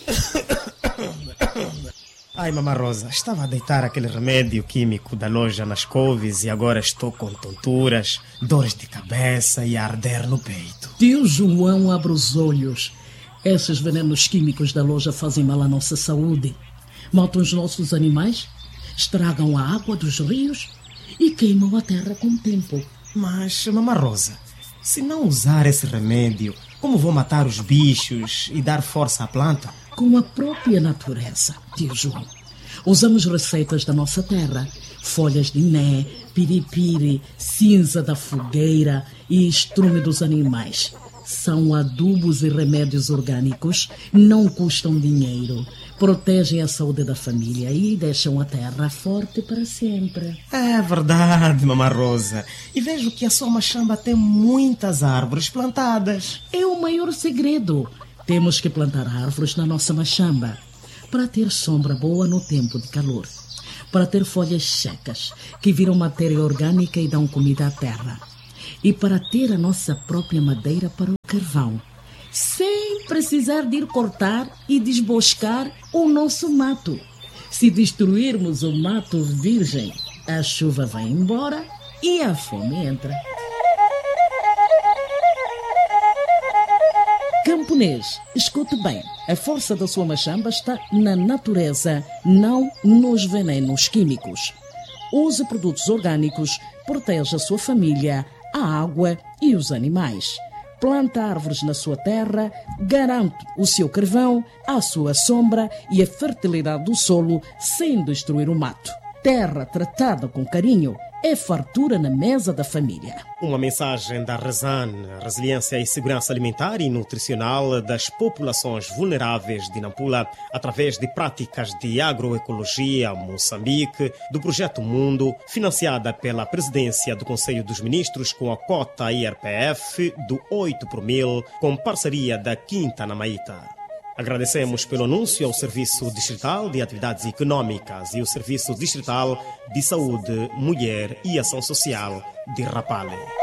Ai, Mama Rosa, estava a deitar aquele remédio químico da loja nas couves e agora estou com tonturas, dores de cabeça e a arder no peito. Tio João, abre os olhos. Esses venenos químicos da loja fazem mal à nossa saúde. Matam os nossos animais, estragam a água dos rios e queimam a terra com o tempo. Mas, Mama Rosa, se não usar esse remédio, como vou matar os bichos e dar força à planta? Com a própria natureza, tio João. Usamos receitas da nossa terra. Folhas de iné, piripiri, cinza da fogueira e estrume dos animais. São adubos e remédios orgânicos, não custam dinheiro, protegem a saúde da família e deixam a terra forte para sempre. É verdade, Mama Rosa. E vejo que a sua machamba tem muitas árvores plantadas. É o maior segredo. Temos que plantar árvores na nossa machamba para ter sombra boa no tempo de calor, para ter folhas secas que viram matéria orgânica e dão comida à terra, e para ter a nossa própria madeira para o carvão, sem precisar de ir cortar e desboscar o nosso mato. Se destruirmos o mato virgem, a chuva vai embora e a fome entra. Camponês, escute bem, a força da sua machamba está na natureza, não nos venenos químicos. Use produtos orgânicos, proteja a sua família, a água e os animais. Planta árvores na sua terra, garante o seu carvão, a sua sombra e a fertilidade do solo sem destruir o mato. Terra tratada com carinho é fartura na mesa da família. Uma mensagem da RESAN, Resiliência e Segurança Alimentar e Nutricional das Populações Vulneráveis de Nampula, através de práticas de agroecologia Moçambique, do Projeto Mundo, financiada pela Presidência do Conselho dos Ministros com a cota IRPF do 8 por 1000, com parceria da Quinta na Maíta. Agradecemos pelo anúncio ao Serviço Distrital de Atividades Econômicas e o Serviço Distrital de Saúde, Mulher e Ação Social de Rapale.